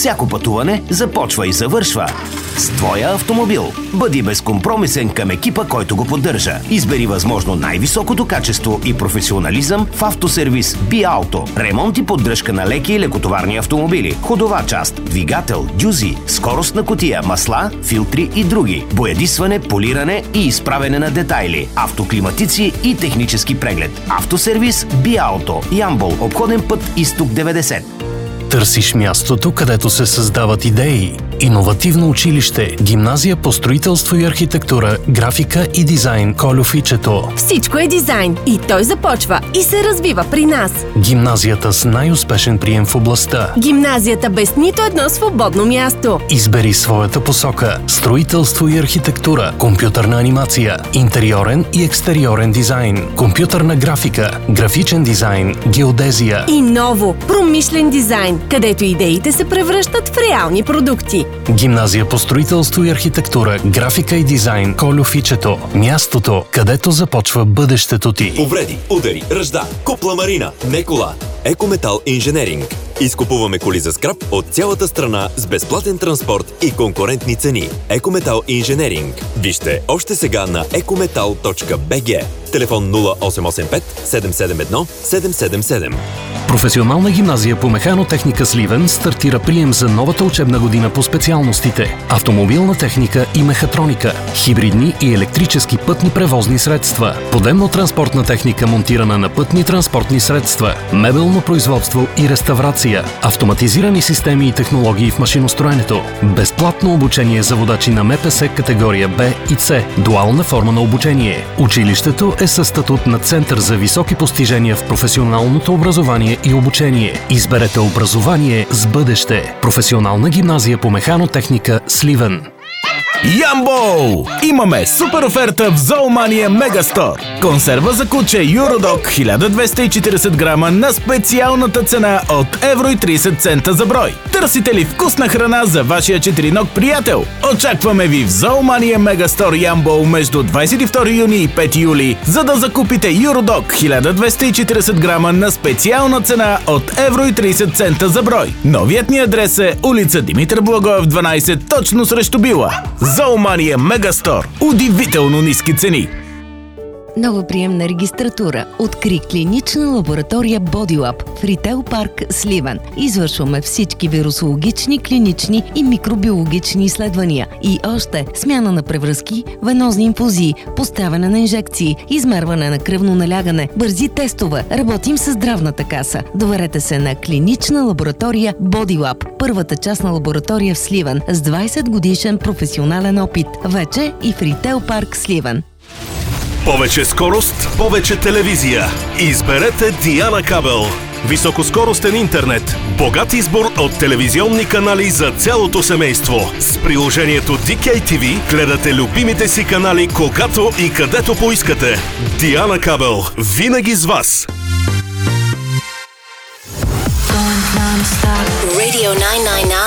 Всяко пътуване започва и завършва с твоя автомобил. Бъди безкомпромисен към екипа, който го поддържа. Избери възможно най-високото качество и професионализъм в автосервис BiAuto. Ремонт и поддръжка на леки и лекотоварни автомобили, ходова част, двигател, дюзи, скоростна кутия, масла, филтри и други. Боядисване, полиране и изправене на детайли. Автоклиматици и технически преглед. Автосервис BiAuto. Ямбол, обходен път Изток 90. Търсиш мястото, където се създават идеи. Иновативно училище, гимназия по строителство и архитектура, графика и дизайн Кольо Фичето. Всичко е дизайн и той започва и се развива при нас. Гимназията с най-успешен прием в областта. Гимназията без нито едно свободно място. Избери своята посока. Строителство и архитектура, компютърна анимация, интериорен и екстериорен дизайн, компютърна графика, графичен дизайн, геодезия. И ново, промишлен дизайн, където идеите се превръщат в реални продукти. Гимназия по строителство и архитектура, графика и дизайн Кольо Фичето. Мястото, където започва бъдещето ти. Повреди, удари, ръжда, купла марина, не кола. Екометал Инженеринг. Изкупуваме коли за скрап от цялата страна с безплатен транспорт и конкурентни цени. Екометал Инженеринг. Вижте още сега на ecometal.bg. Телефон 0885 771 777. Професионална гимназия по механотехника Сливен стартира прием за новата учебна година по специалностите автомобилна техника и мехатроника, хибридни и електрически пътни превозни средства, подемно-транспортна техника монтирана на пътни транспортни средства, мебелно производство и реставрация, автоматизирани системи и технологии в машиностроенето, безплатно обучение за водачи на МПС категория Б и С, дуална форма на обучение. Училището е със статут на Център за високи постижения в професионалното образование и обучение. Изберете образование с бъдеще. Професионална гимназия по механотехника Сливен. Ямбол! Имаме супер оферта в Зоомания Мегастор. Консерва за куче Юродок 1240 грама на специалната цена от евро и 30 цента за брой. Търсите ли вкусна храна за вашия четириног приятел? Очакваме ви в Зоомания Мегастор Ямбол между 22 юни и 5 юли, за да закупите Юродок 1240 грама на специална цена от евро и 30 цента за брой. Новият ни адрес е улица Димитър Благоев 12, точно срещу Била. Зоомания Мегастор. Удивително ниски цени. Нова приемна регистратура. Откри клинична лаборатория BodyLab в Ритейл парк Сливен. Извършваме всички вирусологични, клинични и микробиологични изследвания. И още смяна на превръзки, венозни инфузии, поставяне на инжекции, измерване на кръвно налягане, бързи тестове. Работим с здравната каса. Доверете се на клинична лаборатория BodyLab. Първата частна лаборатория в Сливен с 20 годишен професионален опит. Вече и в Ритейл парк Сливен. Повече скорост, повече телевизия. Изберете Диана Кабел. Високоскоростен интернет. Богат избор от телевизионни канали за цялото семейство. С приложението DKTV гледате любимите си канали когато и където поискате. Диана Кабел. Винаги с вас. Radio 999